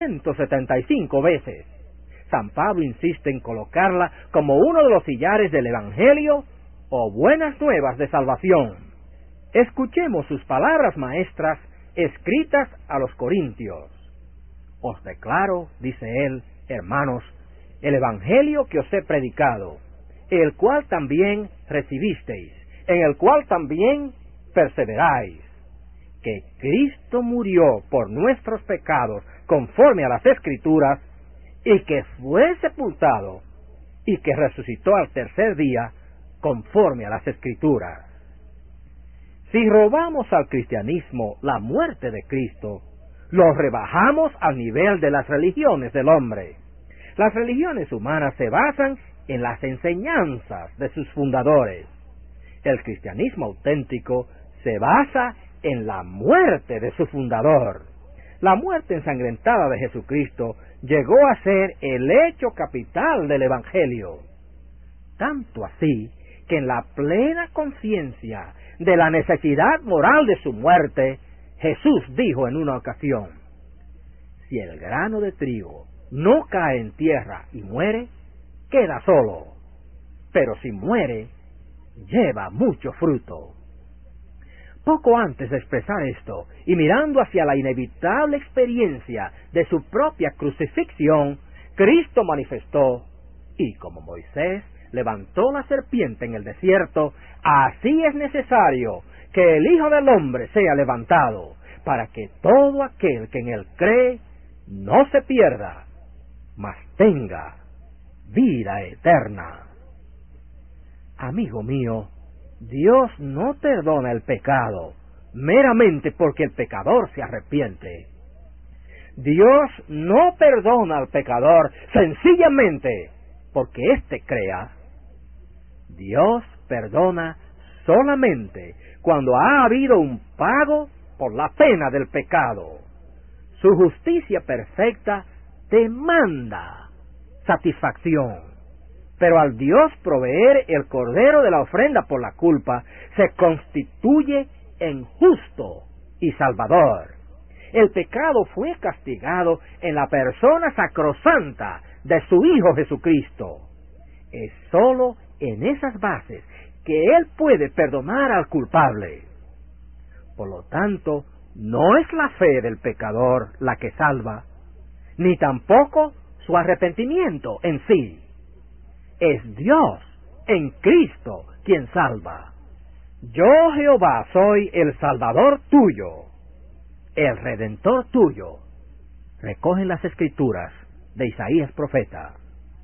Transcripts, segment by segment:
175 veces. San Pablo insiste en colocarla como uno de los sillares del Evangelio o buenas nuevas de salvación. Escuchemos sus palabras maestras escritas a los Corintios. Os declaro, dice él, hermanos, el Evangelio que os he predicado, el cual también recibisteis, en el cual también perseveráis, que Cristo murió por nuestros pecados conforme a las Escrituras, y que fue sepultado, y que resucitó al tercer día conforme a las Escrituras. Si robamos al cristianismo la muerte de Cristo, lo rebajamos al nivel de las religiones del hombre. Las religiones humanas se basan en las enseñanzas de sus fundadores. El cristianismo auténtico se basa en la muerte de su fundador. La muerte ensangrentada de Jesucristo llegó a ser el hecho capital del Evangelio. Tanto así que en la plena conciencia de la necesidad moral de su muerte, Jesús dijo en una ocasión: si el grano de trigo no cae en tierra y muere, queda solo, pero si muere, lleva mucho fruto. Poco antes de expresar esto, y mirando hacia la inevitable experiencia de su propia crucifixión, Cristo manifestó: y como Moisés levantó la serpiente en el desierto, así es necesario que el Hijo del Hombre sea levantado, para que todo aquel que en él cree no se pierda, mas tenga vida eterna. Amigo mío, Dios no perdona el pecado meramente porque el pecador se arrepiente. Dios no perdona al pecador sencillamente porque éste crea. Dios perdona solamente cuando ha habido un pago por la pena del pecado. Su justicia perfecta demanda satisfacción. Pero al Dios proveer el cordero de la ofrenda por la culpa, se constituye en justo y salvador. El pecado fue castigado en la persona sacrosanta de su Hijo Jesucristo. Es sólo en esas bases que Él puede perdonar al culpable. Por lo tanto, no es la fe del pecador la que salva, ni tampoco su arrepentimiento en sí. Es Dios en Cristo quien salva. Yo, Jehová, soy el Salvador tuyo, el Redentor tuyo. Recogen las Escrituras de Isaías profeta.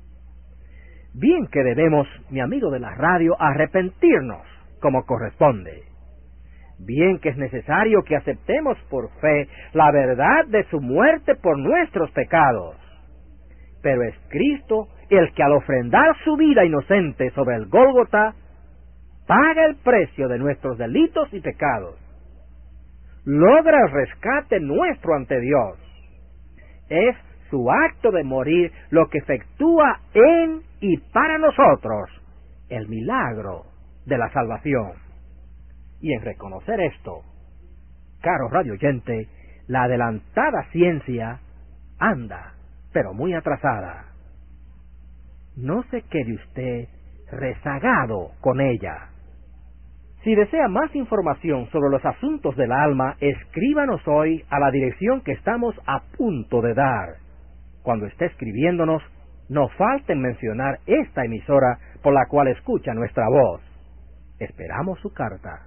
Bien que debemos, mi amigo de la radio, arrepentirnos como corresponde. Bien que es necesario que aceptemos por fe la verdad de su muerte por nuestros pecados. Pero es Cristo el que al ofrendar su vida inocente sobre el Gólgota, paga el precio de nuestros delitos y pecados. Logra el rescate nuestro ante Dios. Es su acto de morir lo que efectúa en y para nosotros el milagro de la salvación. Y en reconocer esto, caro radio oyente, la adelantada ciencia anda, pero muy atrasada. No se quede usted rezagado con ella. Si desea más información sobre los asuntos del alma, escríbanos hoy a la dirección que estamos a punto de dar. Cuando esté escribiéndonos, no falten mencionar esta emisora por la cual escucha nuestra voz. Esperamos su carta.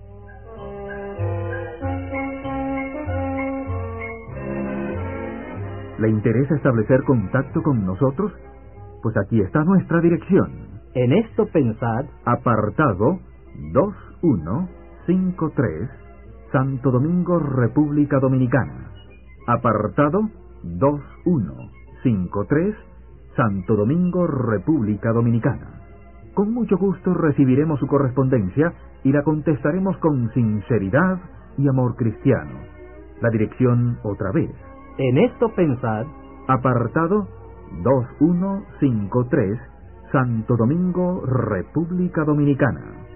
¿Le interesa establecer contacto con nosotros? Pues aquí está nuestra dirección. En esto pensad, apartado 2153, Santo Domingo, República Dominicana. Apartado 2153, Santo Domingo, República Dominicana. Con mucho gusto recibiremos su correspondencia y la contestaremos con sinceridad y amor cristiano. La dirección otra vez. en esto pensad, apartado 2153, Santo Domingo, República Dominicana.